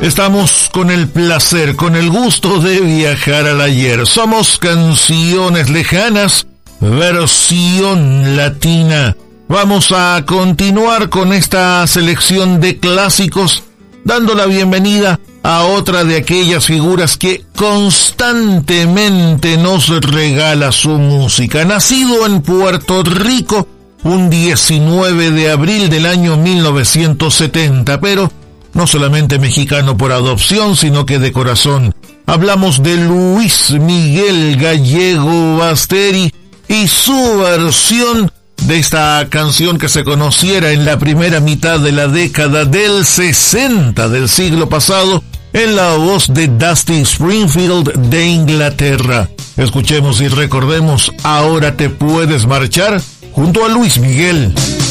Estamos con el placer, con el gusto de viajar al ayer. Somos Canciones Lejanas, versión latina. Vamos a continuar con esta selección de clásicos, dando la bienvenida a otra de aquellas figuras que constantemente nos regala su música. Nacido en Puerto Rico un 19 de abril del año 1970, pero no solamente mexicano por adopción, sino que de corazón. Hablamos de Luis Miguel Gallego Basteri y su versión de esta canción que se conociera en la primera mitad de la década del 60 del siglo pasado, en la voz de Dusty Springfield de Inglaterra. Escuchemos y recordemos Ahora te puedes marchar junto a Luis Miguel.